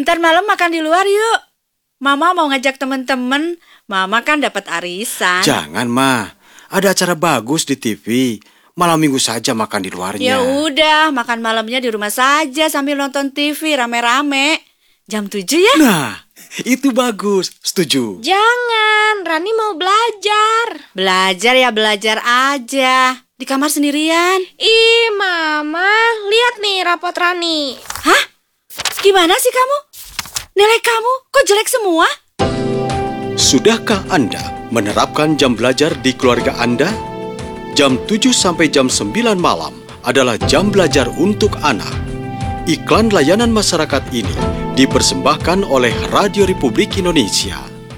Ntar malam makan di luar yuk. Mama mau ngajak temen-temen. Mama kan dapat arisan. Jangan, Ma. Ada acara bagus di TV. Malam minggu saja makan di luarnya. Ya udah, makan malamnya di rumah saja sambil nonton TV rame-rame. Jam 7 ya? Nah, itu bagus. Setuju. Jangan, Rani mau belajar. Belajar ya belajar aja. Di kamar sendirian. Ih, Mama, lihat nih rapot Rani. Hah? Gimana sih kamu? Nilai kamu kok jelek semua? Sudahkah Anda menerapkan jam belajar di keluarga Anda? Jam 7 sampai jam 9 malam adalah jam belajar untuk anak. Iklan layanan masyarakat ini dipersembahkan oleh Radio Republik Indonesia.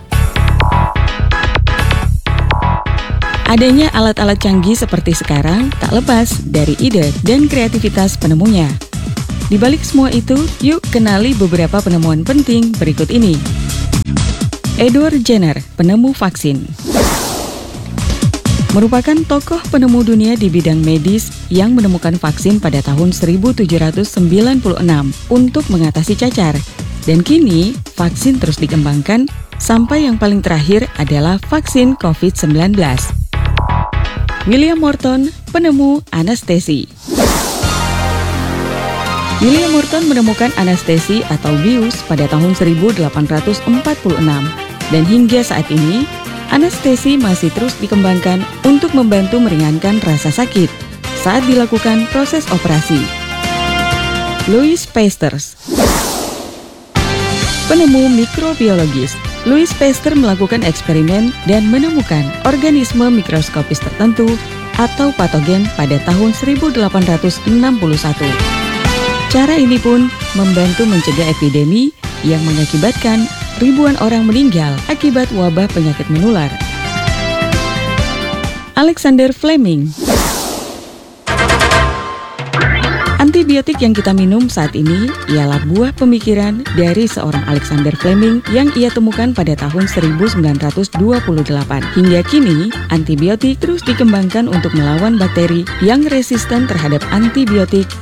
Adanya alat-alat canggih seperti sekarang tak lepas dari ide dan kreativitas penemunya. Di balik semua itu, yuk kenali beberapa penemuan penting berikut ini. Edward Jenner, penemu vaksin. Merupakan tokoh penemu dunia di bidang medis yang menemukan vaksin pada tahun 1796 untuk mengatasi cacar. Dan kini, vaksin terus dikembangkan sampai yang paling terakhir adalah vaksin COVID-19. William Morton, penemu anestesi. William Morton menemukan anestesi atau bius pada tahun 1846 dan hingga saat ini, anestesi masih terus dikembangkan untuk membantu meringankan rasa sakit saat dilakukan proses operasi. Louis Pasteur, penemu mikrobiologis. Louis Pasteur melakukan eksperimen dan menemukan organisme mikroskopis tertentu atau patogen pada tahun 1861. Cara ini pun membantu mencegah epidemi yang mengakibatkan ribuan orang meninggal akibat wabah penyakit menular. Alexander Fleming. Antibiotik yang kita minum saat ini ialah buah pemikiran dari seorang Alexander Fleming yang ia temukan pada tahun 1928. Hingga kini, antibiotik terus dikembangkan untuk melawan bakteri yang resisten terhadap antibiotik